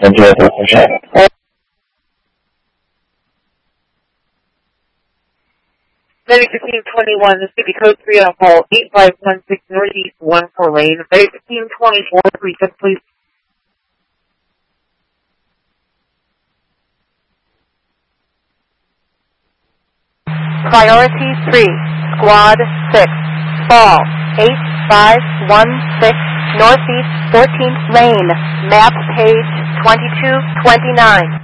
Enjoy the traffic. Medic 1521, the city code 3 on call 8516 Northeast 14 lane. Medic 1524, present, please. Priority 3, Squad 6, fall 8516 Northeast 14th lane, map page 2229.